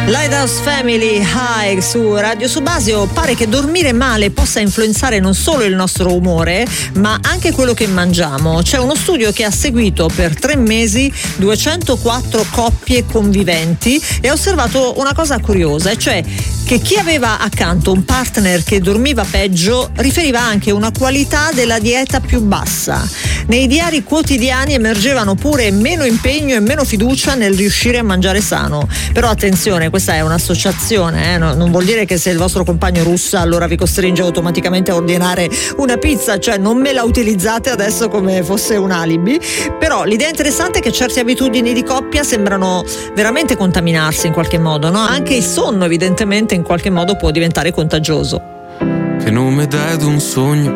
Lighthouse Family High su Radio Subasio. Pare che dormire male possa influenzare non solo il nostro umore, ma anche quello che mangiamo. C'è uno studio che ha seguito per 3 mesi 204 coppie conviventi e ha osservato una cosa curiosa, e cioè che chi aveva accanto un partner che dormiva peggio riferiva anche una qualità della dieta più bassa. Nei diari quotidiani emergevano pure meno impegno e meno fiducia nel riuscire a mangiare sano. Però attenzione, questa è un'associazione, non vuol dire che se il vostro compagno russa allora vi costringe automaticamente a ordinare una pizza, cioè non me la utilizzate adesso come fosse un alibi. Però l'idea interessante è che certe abitudini di coppia sembrano veramente contaminarsi in qualche modo, no? Anche il sonno evidentemente in qualche modo può diventare contagioso. Che nome dai ad un sogno